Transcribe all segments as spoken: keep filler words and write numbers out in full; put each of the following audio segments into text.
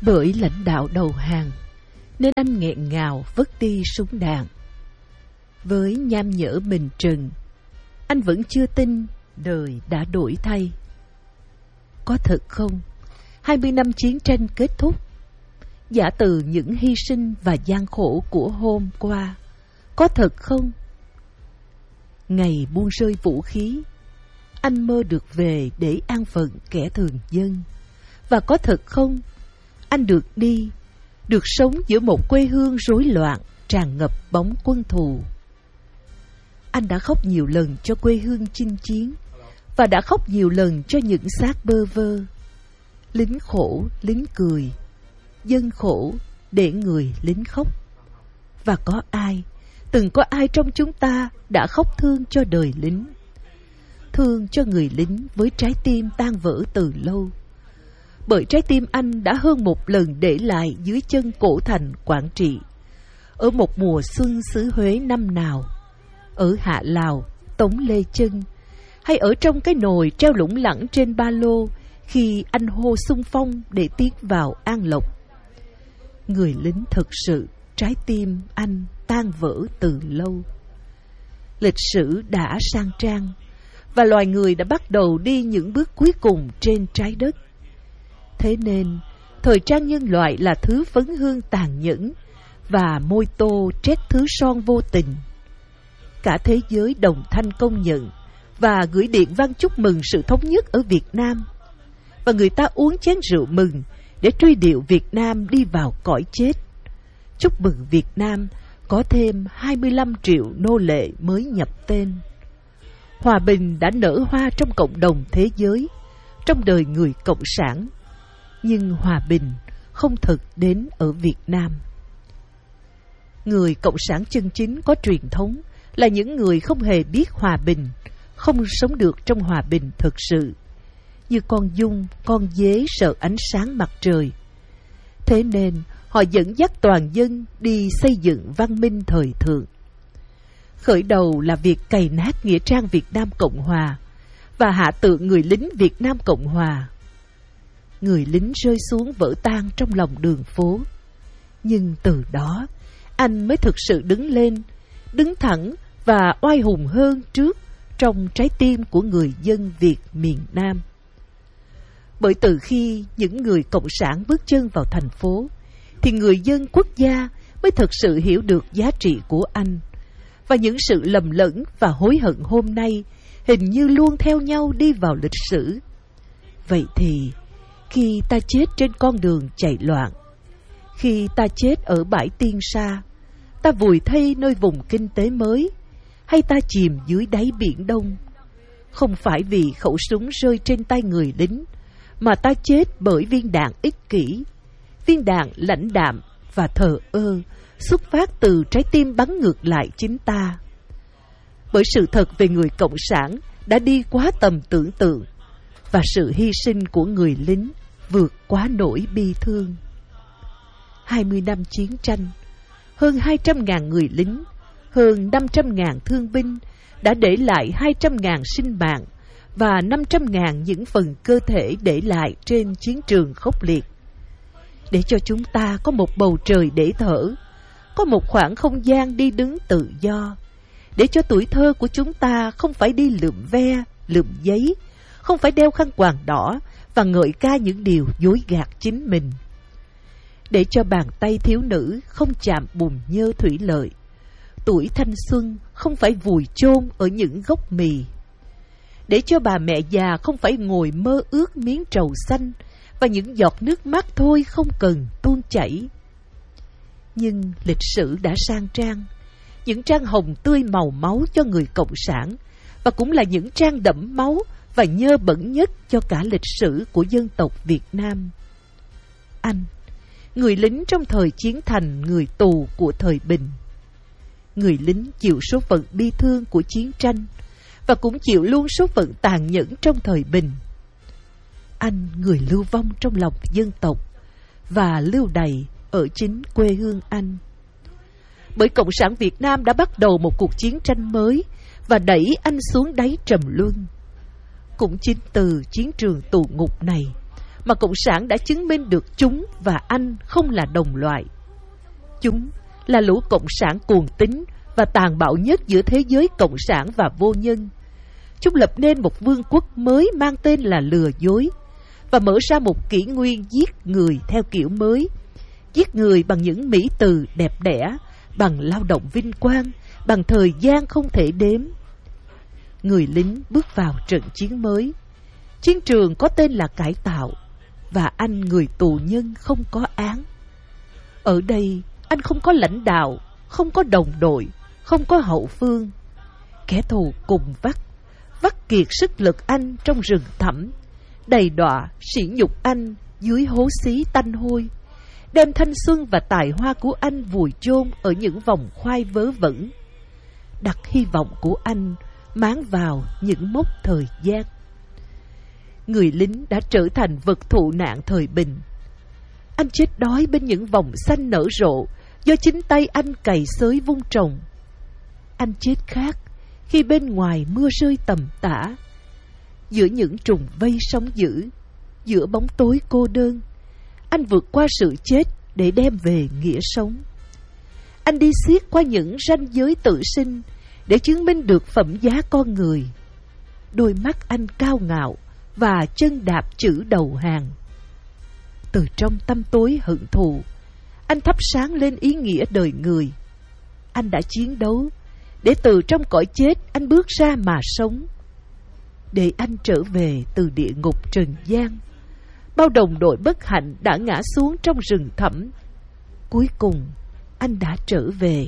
Bởi lãnh đạo đầu hàng nên anh nghẹn ngào vứt đi súng đạn. Với nham nhở mình trừng, anh vẫn chưa tin đời đã đổi thay. Có thật không? hai mươi năm chiến tranh kết thúc, giả từ những hy sinh và gian khổ của hôm qua. Có thật không? Ngày buông rơi vũ khí, anh mơ được về để an phận kẻ thường dân. Và có thật không? Anh được đi, được sống giữa một quê hương rối loạn, tràn ngập bóng quân thù. Anh đã khóc nhiều lần cho quê hương chinh chiến, và đã khóc nhiều lần cho những xác bơ vơ. Lính khổ, lính cười, dân khổ để người lính khóc. Và có ai, từng có ai trong chúng ta đã khóc thương cho đời lính, thương cho người lính với trái tim tan vỡ từ lâu. Bởi trái tim anh đã hơn một lần để lại dưới chân cổ thành Quảng Trị, ở một mùa xuân xứ Huế năm nào, ở Hạ Lào, Tống Lê Chân, hay ở trong cái nồi treo lủng lẳng trên ba lô khi anh hô xung phong để tiến vào An Lộc. Người lính thực sự, trái tim anh tan vỡ từ lâu. Lịch sử đã sang trang, và loài người đã bắt đầu đi những bước cuối cùng trên trái đất. Thế nên, thời trang nhân loại là thứ phấn hương tàn nhẫn, và môi tô trét thứ son vô tình. Cả thế giới đồng thanh công nhận và gửi điện văn chúc mừng sự thống nhất ở Việt Nam. Và người ta uống chén rượu mừng để truy điệu Việt Nam đi vào cõi chết. Chúc mừng Việt Nam có thêm hai mươi lăm triệu nô lệ mới nhập tên. Hòa bình đã nở hoa trong cộng đồng thế giới, trong đời người cộng sản. Nhưng hòa bình không thực đến ở Việt Nam. Người cộng sản chân chính có truyền thống là những người không hề biết hòa bình, không sống được trong hòa bình thực sự, như con giun, con dế sợ ánh sáng mặt trời. Thế nên họ dẫn dắt toàn dân đi xây dựng văn minh thời thượng. Khởi đầu là việc cày nát nghĩa trang Việt Nam Cộng Hòa và hạ tượng người lính Việt Nam Cộng Hòa. Người lính rơi xuống vỡ tan trong lòng đường phố. Nhưng từ đó, anh mới thực sự đứng lên, đứng thẳng và oai hùng hơn trước trong trái tim của người dân Việt miền Nam. Bởi từ khi những người cộng sản bước chân vào thành phố, thì người dân quốc gia mới thực sự hiểu được giá trị của anh. Và những sự lầm lẫn và hối hận hôm nay hình như luôn theo nhau đi vào lịch sử. Vậy thì, khi ta chết trên con đường chạy loạn, khi ta chết ở bãi Tiên Sa, ta vùi thây nơi vùng kinh tế mới, hay ta chìm dưới đáy biển Đông, không phải vì khẩu súng rơi trên tay người lính, mà ta chết bởi viên đạn ích kỷ, viên đạn lãnh đạm và thờ ơ, xuất phát từ trái tim bắn ngược lại chính ta. Bởi sự thật về người cộng sản đã đi quá tầm tưởng tượng, và sự hy sinh của người lính vượt quá nỗi bi thương. Hai mươi năm chiến tranh, hơn hai trăm ngàn người lính, hơn năm trăm ngàn thương binh đã để lại hai trăm ngàn sinh mạng và năm trăm ngàn những phần cơ thể để lại trên chiến trường khốc liệt. Để cho chúng ta có một bầu trời để thở, có một khoảng không gian đi đứng tự do, để cho tuổi thơ của chúng ta không phải đi lượm ve, lượm giấy, không phải đeo khăn quàng đỏ và ngợi ca những điều dối gạt chính mình. Để cho bàn tay thiếu nữ không chạm bùn nhơ thủy lợi, tuổi thanh xuân không phải vùi chôn ở những gốc mì. Để cho bà mẹ già không phải ngồi mơ ước miếng trầu xanh và những giọt nước mắt thôi không cần tuôn chảy. Nhưng lịch sử đã sang trang, những trang hồng tươi màu máu cho người cộng sản, và cũng là những trang đẫm máu và nhơ bẩn nhất cho cả lịch sử của dân tộc Việt Nam. Anh, người lính trong thời chiến thành người tù của thời Bình, người lính chịu số phận bi thương của chiến tranh và cũng chịu luôn số phận tàn nhẫn trong thời Bình. Anh, người lưu vong trong lòng dân tộc và lưu đày ở chính quê hương anh. Bởi Cộng sản Việt Nam đã bắt đầu một cuộc chiến tranh mới và đẩy anh xuống đáy trầm luân. Cũng chính từ chiến trường tù ngục này mà Cộng sản đã chứng minh được chúng và anh không là đồng loại. Chúng là lũ Cộng sản cuồng tín và tàn bạo nhất giữa thế giới Cộng sản và vô nhân. Chúng lập nên một vương quốc mới mang tên là lừa dối và mở ra một kỷ nguyên giết người theo kiểu mới. Giết người bằng những mỹ từ đẹp đẽ, bằng lao động vinh quang, bằng thời gian không thể đếm. Người lính bước vào trận chiến mới. Chiến trường có tên là cải tạo, và anh người tù nhân không có án. Ở đây, anh không có lãnh đạo, không có đồng đội, không có hậu phương. Kẻ thù cùng vắt, vắt kiệt sức lực anh trong rừng thẳm, đầy đọa sỉ nhục anh dưới hố xí tanh hôi, đem thanh xuân và tài hoa của anh vùi chôn ở những vòng khoai vớ vẩn, đặt hy vọng của anh máng vào những mốc thời gian. Người lính đã trở thành vật thụ nạn thời bình. Anh chết đói bên những vòng xanh nở rộ do chính tay anh cày xới vun trồng. Anh chết khát khi bên ngoài mưa rơi tầm tã, giữa những trùng vây sóng dữ, giữa bóng tối cô đơn. Anh vượt qua sự chết để đem về nghĩa sống. Anh đi xiết qua những ranh giới tự sinh để chứng minh được phẩm giá con người. Đôi mắt anh cao ngạo và chân đạp chữ đầu hàng. Từ trong tâm tối hận thù, anh thắp sáng lên ý nghĩa đời người. Anh đã chiến đấu để từ trong cõi chết anh bước ra mà sống. Để anh trở về từ địa ngục trần gian, bao đồng đội bất hạnh đã ngã xuống trong rừng thẳm. Cuối cùng anh đã trở về.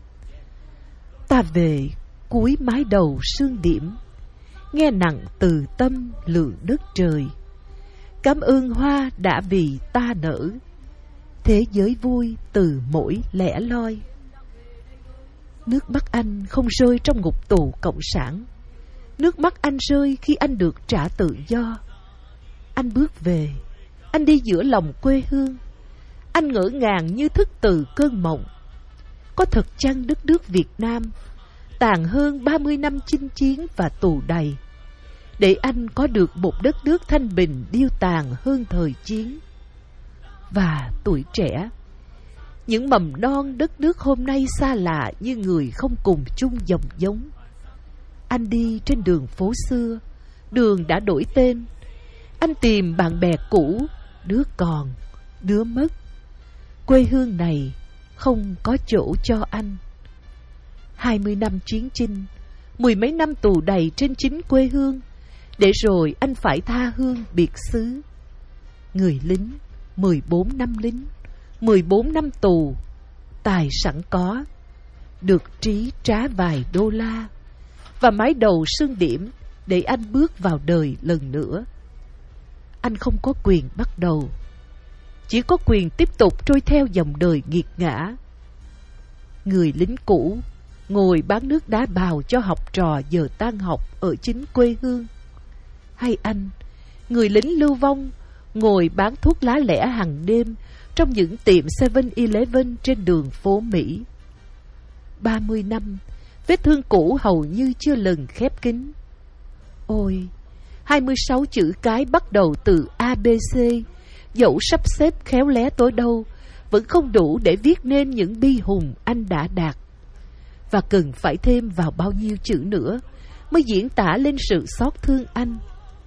Ta về cuối mái đầu sương điểm, nghe nặng từ tâm lượng đất trời. Cảm ơn hoa đã vì ta nở, thế giới vui từ mỗi lẻ loi. Nước mắt anh không rơi trong ngục tù cộng sản. Nước mắt anh rơi khi anh được trả tự do. Anh bước về, anh đi giữa lòng quê hương. Anh ngỡ ngàng như thức từ cơn mộng. Có thật chăng đất nước Việt Nam tàn hơn ba mươi năm chinh chiến và tù đầy, để anh có được một đất nước thanh bình điêu tàn hơn thời chiến? Và tuổi trẻ, những mầm non đất nước hôm nay xa lạ như người không cùng chung dòng giống. Anh đi trên đường phố xưa, đường đã đổi tên. Anh tìm bạn bè cũ, đứa còn, đứa mất. Quê hương này không có chỗ cho anh. Hai mươi năm chiến chinh, mười mấy năm tù đầy trên chính quê hương, để rồi anh phải tha hương biệt xứ. Người lính, mười bốn năm lính, mười bốn năm tù, tài sẵn có, được trí trá vài đô la, và mái đầu sương điểm để anh bước vào đời lần nữa. Anh không có quyền bắt đầu, chỉ có quyền tiếp tục trôi theo dòng đời nghiệt ngã. Người lính cũ ngồi bán nước đá bào cho học trò giờ tan học ở chính quê hương. Hay anh, người lính lưu vong, ngồi bán thuốc lá lẻ hàng đêm trong những tiệm seven eleven trên đường phố Mỹ. Ba mươi năm, vết thương cũ hầu như chưa lần khép kín. Ôi, hai mươi sáu chữ cái bắt đầu từ A B C, dẫu sắp xếp khéo léo tối đâu, vẫn không đủ để viết nên những bi hùng anh đã đạt. Và cần phải thêm vào bao nhiêu chữ nữa mới diễn tả lên sự xót thương anh.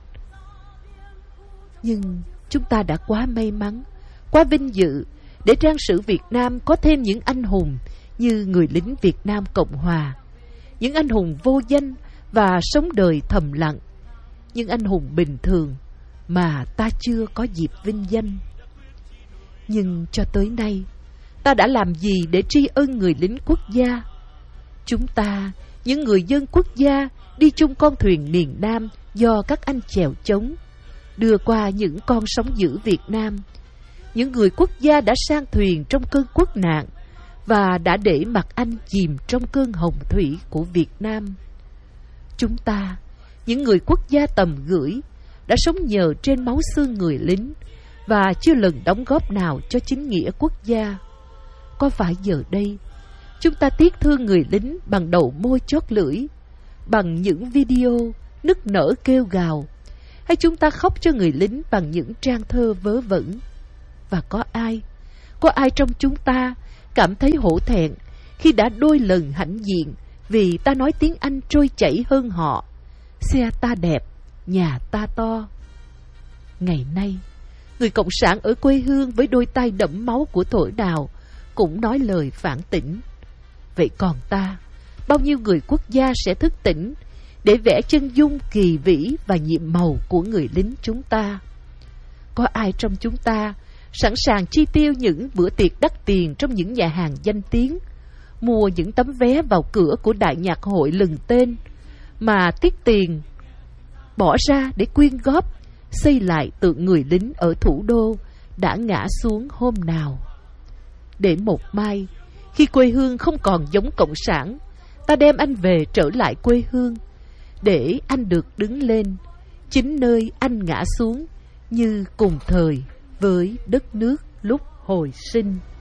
Nhưng chúng ta đã quá may mắn, quá vinh dự để trang sử Việt Nam có thêm những anh hùng như người lính Việt Nam Cộng Hòa, những anh hùng vô danh và sống đời thầm lặng, những anh hùng bình thường mà ta chưa có dịp vinh danh. Nhưng cho tới nay, ta đã làm gì để tri ân người lính quốc gia? Chúng ta, những người dân quốc gia, đi chung con thuyền miền Nam do các anh chèo chống, đưa qua những con sóng dữ Việt Nam. Những người quốc gia đã sang thuyền trong cơn quốc nạn và đã để mặt anh chìm trong cơn hồng thủy của Việt Nam. Chúng ta, những người quốc gia tầm gửi, đã sống nhờ trên máu xương người lính và chưa lần đóng góp nào cho chính nghĩa quốc gia. Có phải giờ đây chúng ta tiếc thương người lính bằng đầu môi chót lưỡi, bằng những video nức nở kêu gào, hay chúng ta khóc cho người lính bằng những trang thơ vớ vẩn? Và có ai, có ai trong chúng ta cảm thấy hổ thẹn khi đã đôi lần hãnh diện vì ta nói tiếng Anh trôi chảy hơn họ, xe ta đẹp, nhà ta to? Ngày nay, người cộng sản ở quê hương với đôi tay đẫm máu của thổ đào cũng nói lời phản tỉnh. Vậy còn ta, bao nhiêu người quốc gia sẽ thức tỉnh để vẽ chân dung kỳ vĩ và nhiệm màu của người lính chúng ta? Có ai trong chúng ta sẵn sàng chi tiêu những bữa tiệc đắt tiền trong những nhà hàng danh tiếng, mua những tấm vé vào cửa của đại nhạc hội lừng tên, mà tiết tiền bỏ ra để quyên góp xây lại tượng người lính ở thủ đô đã ngã xuống hôm nào? Để một mai, khi quê hương không còn giống cộng sản, ta đem anh về trở lại quê hương, để anh được đứng lên chính nơi anh ngã xuống, như cùng thời với đất nước lúc hồi sinh.